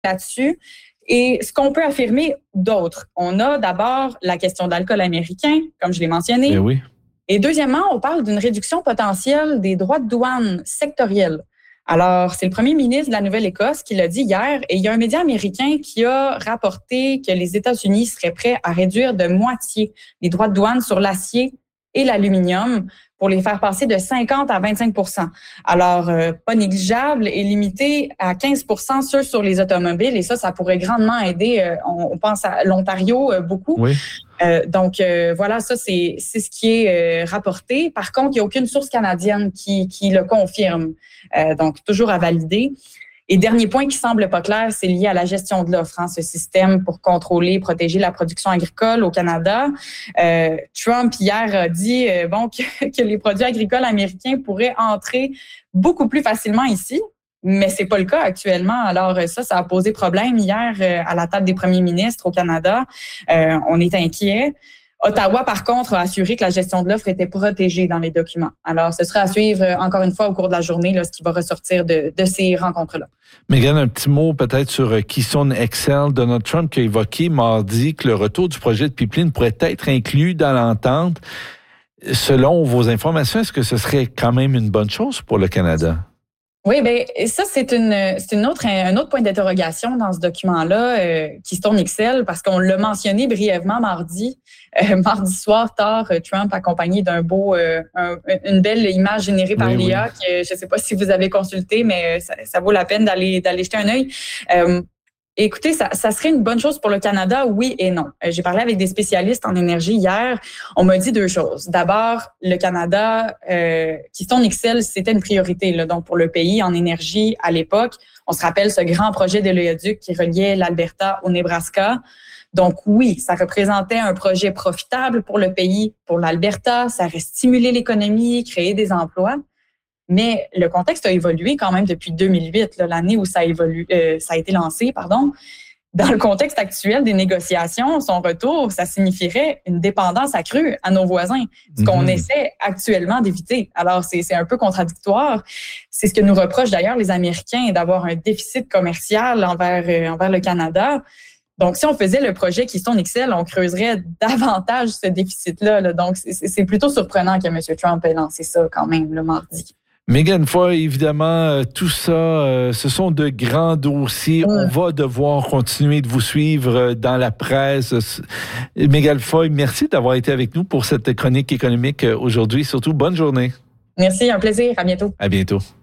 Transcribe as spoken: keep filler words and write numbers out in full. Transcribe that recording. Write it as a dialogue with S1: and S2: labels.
S1: là-dessus. Et ce qu'on peut affirmer d'autres, on a d'abord la question de l'alcool américain, comme je l'ai mentionné.
S2: Ben oui.
S1: Et deuxièmement, on parle d'une réduction potentielle des droits de douane sectoriels. Alors, c'est le premier ministre de la Nouvelle-Écosse qui l'a dit hier, et il y a un média américain qui a rapporté que les États-Unis seraient prêts à réduire de moitié les droits de douane sur l'acier et l'aluminium pour les faire passer de cinquante à vingt-cinq pour cent. Alors, euh, pas négligeable et limité à quinze pour cent ceux sur les automobiles. Et ça, ça pourrait grandement aider. Euh, on, on pense à l'Ontario euh, beaucoup.
S2: Oui.
S1: Euh, donc, euh, voilà, ça, c'est, c'est ce qui est euh, rapporté. Par contre, il n'y a aucune source canadienne qui, qui le confirme. Euh, donc, toujours à valider. Et dernier point qui semble pas clair, c'est lié à la gestion de l'offre, hein, ce système pour contrôler et protéger la production agricole au Canada. Euh, Trump, hier, a dit euh, bon que, que les produits agricoles américains pourraient entrer beaucoup plus facilement ici, mais c'est pas le cas actuellement. Alors ça, ça a posé problème hier euh, à la table des premiers ministres au Canada. Euh, on est inquiet. Ottawa, par contre, a assuré que la gestion de l'offre était protégée dans les documents. Alors, ce sera à suivre, encore une fois, au cours de la journée, là, ce qui va ressortir de, de ces rencontres-là.
S2: Mégane, un petit mot peut-être sur Keystone X L. Donald Trump qui a évoqué mardi que le retour du projet de pipeline pourrait être inclus dans l'entente. Selon vos informations, est-ce que ce serait quand même une bonne chose pour le Canada?
S1: Oui, bien, ça, c'est une, c'est une autre, un autre point d'interrogation dans ce document-là, euh, Keystone X L, parce qu'on l'a mentionné brièvement mardi. Euh, mardi soir, tard, Trump accompagné d'un beau, euh, un, une belle image générée par
S2: oui,
S1: l'I A,
S2: oui.
S1: que je ne sais pas si vous avez consulté, mais ça, ça vaut la peine d'aller, d'aller jeter un œil. Euh, Écoutez, ça, ça serait une bonne chose pour le Canada, oui et non. Euh, j'ai parlé avec des spécialistes en énergie hier. On m'a dit deux choses. D'abord, le Canada, euh, Keystone X L, c'était une priorité là, donc pour le pays en énergie à l'époque. On se rappelle ce grand projet de l'oléoduc qui reliait l'Alberta au Nebraska. Donc oui, ça représentait un projet profitable pour le pays, pour l'Alberta. Ça aurait stimulé l'économie, créé des emplois. Mais le contexte a évolué quand même depuis deux mille huit, là, l'année où ça a, évolué, euh, ça a été lancé. Pardon. Dans le contexte actuel des négociations, son retour, ça signifierait une dépendance accrue à nos voisins, ce qu'on mm-hmm. essaie actuellement d'éviter. Alors, c'est, c'est un peu contradictoire. C'est ce que nous reprochent d'ailleurs les Américains, d'avoir un déficit commercial envers, euh, envers le Canada. Donc, si on faisait le projet Keystone X L, on creuserait davantage ce déficit-là. Là. Donc, c'est, c'est plutôt surprenant que M. Trump ait lancé ça quand même le mardi.
S2: Mégane Foy, évidemment, tout ça, euh, ce sont de grands dossiers. Mmh. On va devoir continuer de vous suivre dans la presse. Mégane Foy, merci d'avoir été avec nous pour cette chronique économique aujourd'hui. Surtout, bonne journée.
S1: Merci, un plaisir. À bientôt.
S2: À bientôt.